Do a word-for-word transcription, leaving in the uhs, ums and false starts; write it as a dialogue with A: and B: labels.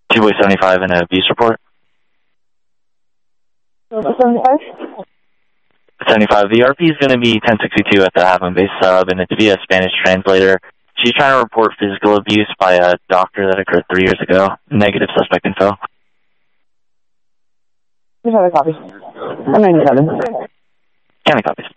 A: two boy seventy-five and an abuse report.
B: seventy-five?
A: seventy-five. The R P is going to be ten sixty-two at the Halfmoon Base sub, and it's via Spanish translator. She's trying to report physical abuse by a doctor that occurred three years ago. Negative suspect info.
B: There's other copies. I'm ninety-seven.
A: County copies.